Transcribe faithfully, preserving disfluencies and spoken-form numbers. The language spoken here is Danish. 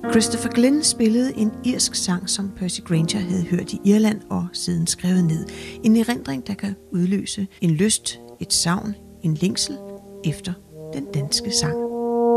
Christopher Glenn spillede en irsk sang, som Percy Grainger havde hørt i Irland og siden skrevet ned. En erindring, der kan udløse en lyst, et savn, en længsel efter den danske sang.